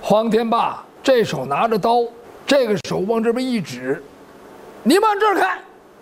黄天霸这手拿着刀，这个手往这边一指，你往这儿看。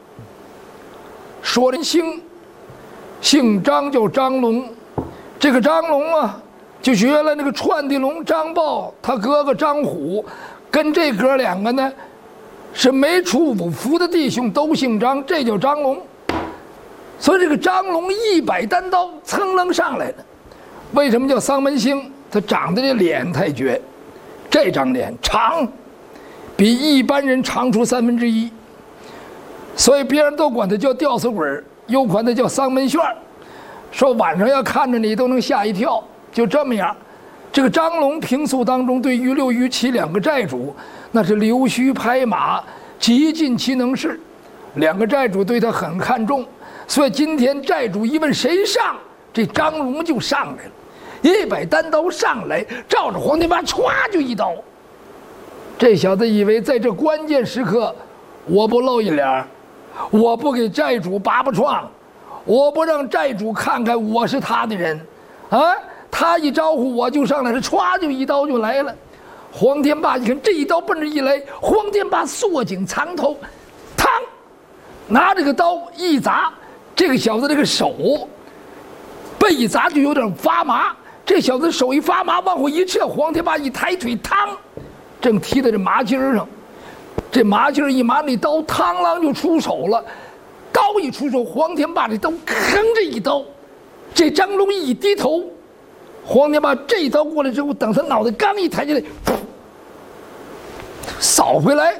说人姓张叫张龙，这个张龙啊，就是原来那个串地龙张豹，他哥哥张虎，跟这哥两个呢是没出五服的弟兄，都姓张，这叫张龙。所以这个张龙一摆单刀，噌楞上来了。为什么叫丧门星？他长得这脸太绝，这张脸长，比一般人长出1/3，所以别人都管他叫吊死鬼，又管他叫丧门旋，说晚上要看着你都能吓一跳。就这么样，这个张龙平素当中对于六于七两个债主，那是溜须拍马，极尽其能事。两个债主对他很看重，所以今天债主一问谁上，这张龙就上来了，一摆单刀上来，照着黄天霸歘就一刀。这小子以为在这关键时刻，我不露一脸，我不给债主拔创，我不让债主看看我是他的人，啊，他一招呼我就上来了，歘就一刀就来了。黄天霸一看这一刀奔着一来，黄天霸缩颈藏头，嘡，拿这个刀一砸，这个小子这个手被一砸就有点发麻，这小子手一发麻往后一撤，黄天霸一抬腿，嘡，正踢在这麻筋上，这麻筋一麻，那刀嘡啷就出手了。刀一出手，黄天霸这刀吭这一刀，这张龙一低头，黄天霸这一刀过来之后，等他脑袋刚一抬起来，扫回来，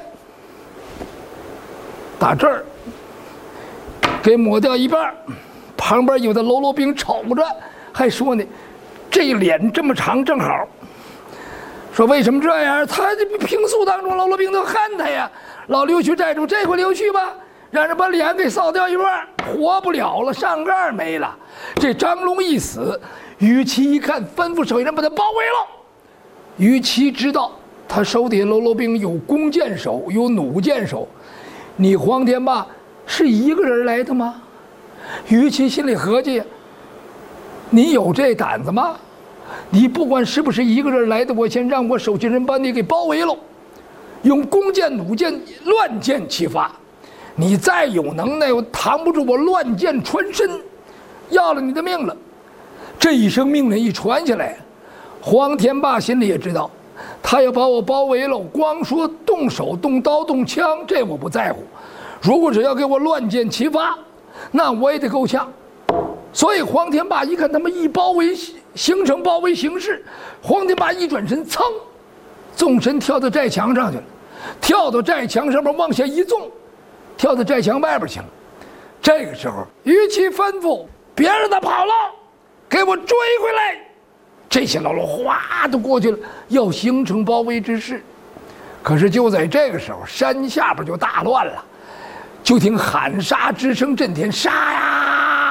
打这儿给抹掉一半。旁边有的喽啰兵瞅着，还说呢，这脸这么长正好。说为什么这样？他这平素当中喽啰兵都恨他呀。老溜须债主，这回溜须吧，让人把脸给扫掉一半，活不了了，上盖没了。这张龙一死，于琦一看，吩咐手下人把他包围了。于琦知道他手底下喽啰兵有弓箭手，有弩箭手，你黄天霸是一个人来的吗？于琦心里合计，你有这胆子吗？你不管是不是一个人来的，我先让我手下人把你给包围了，用弓箭弩箭乱箭齐发。你再有能耐，我扛不住我乱箭穿身，要了你的命了。这一声命令一传下来，黄天霸心里也知道，他要把我包围了，光说动手动刀动枪，这我不在乎，如果只要给我乱箭齐发，那我也得够呛。所以黄天霸一看他们一包围，形成包围形势，黄天霸一转身，噌，纵身跳到寨墙上去了，跳到寨墙上面往下一纵，跳到寨墙外边去了。这个时候于琦吩咐别让他跑了，给我追回来。这些喽啰哗都过去了，要形成包围之势。可是就在这个时候，山下边就大乱了，就听喊杀之声震天，杀呀！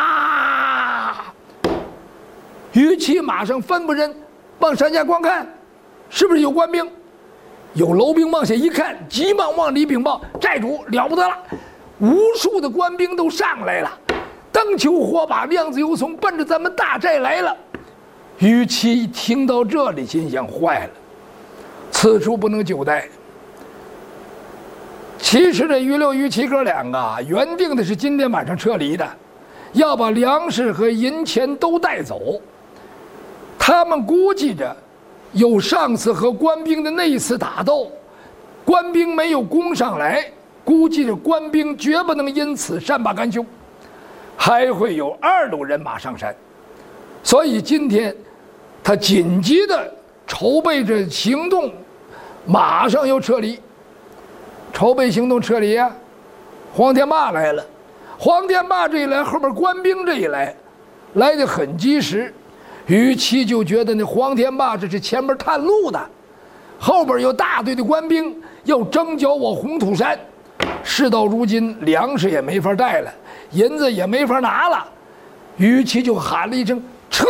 于琦马上吩咐人往山下观看，是不是有官兵？有楼兵往下一看，急忙往里禀报，寨主了不得了，无数的官兵都上来了，灯球火把，亮子油葱，奔着咱们大寨来了。于琦听到这里，心想坏了，此处不能久待。其实这于六于七哥两个原定的是今天晚上撤离的，要把粮食和银钱都带走。他们估计着有上次和官兵的那一次打斗，官兵没有攻上来，估计着官兵绝不能因此善罢甘休，还会有2路人马上山。所以今天他紧急的筹备着行动，马上要撤离。筹备行动撤离啊，黄天霸来了。黄天霸这一来，后边官兵这一来，来得很及时。于琦就觉得那黄天霸这是前面探路的，后边有大队的官兵要征剿我红土山。事到如今，粮食也没法带了，银子也没法拿了，于琦就喊了一声撤。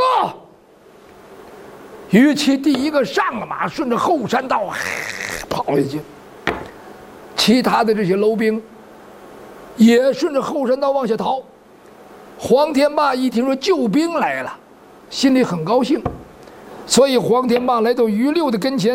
于琦第一个上了马，顺着后山道跑下去，其他的这些楼兵也顺着后山道往下逃。黄天霸一听说救兵来了，心里很高兴，所以黄天霸来到于六的跟前。